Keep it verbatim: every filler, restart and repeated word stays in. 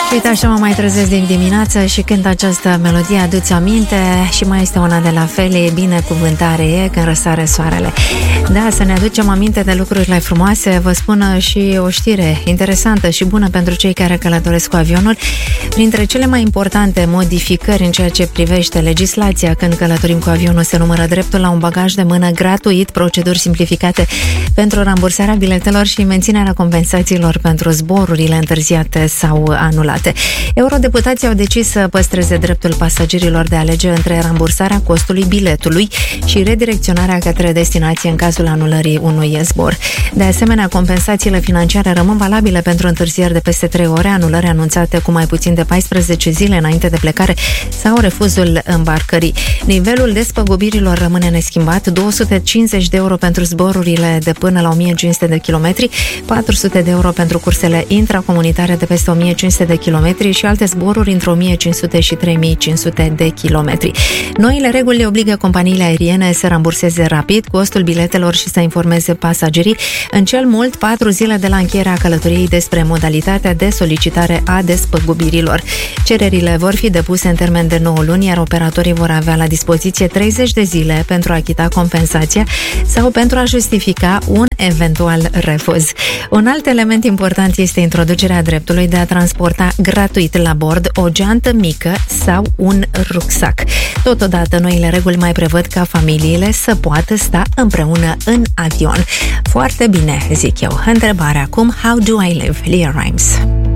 Uite, așa mă mai trezesc din dimineață și când această melodie aduce aminte și mai este una de la fel, e binecuvântare e când răsare soarele. Da, să ne aducem aminte de lucrurile frumoase. Vă spun și o știre interesantă și bună pentru cei care călătoresc cu avionul. Printre cele mai importante modificări în ceea ce privește legislația când călătorim cu avionul se numără dreptul la un bagaj de mână gratuit, proceduri simplificate pentru rambursarea biletelor și menținerea compensațiilor pentru zborurile întârziate sau anulate. Eurodeputații au decis să păstreze dreptul pasagerilor de a alege între rambursarea costului biletului și redirecționarea către destinație în cazul anulării unui zbor. De asemenea, compensațiile financiare rămân valabile pentru întârzieri de peste trei ore, anulări anunțate cu mai puțin de paisprezece zile înainte de plecare sau refuzul îmbarcării. Nivelul despăgubirilor rămâne neschimbat, două sute cincizeci de euro pentru zborurile de până la o mie cinci sute de kilometri, patru sute de euro pentru cursele intracomunitare de peste o mie cinci sute de kilometri și alte zboruri între o mie cinci sute și trei mii cinci sute de kilometri. Noile reguli obligă companiile aeriene să ramburseze rapid costul biletelor și să informeze pasagerii în cel mult patru zile de la încheierea călătoriei despre modalitatea de solicitare a despăgubirilor. Cererile vor fi depuse în termen de nouă luni, iar operatorii vor avea la dispoziție treizeci de zile pentru a achita compensația sau pentru a justifica un eventual refuz. Un alt element important este introducerea dreptului de a transporta gratuit la bord o geantă mică sau un rucsac. Totodată, noile reguli mai prevăd ca familiile să poată sta împreună în avion. Foarte bine, zic eu. Întrebarea acum, how do I live? Leah Rimes.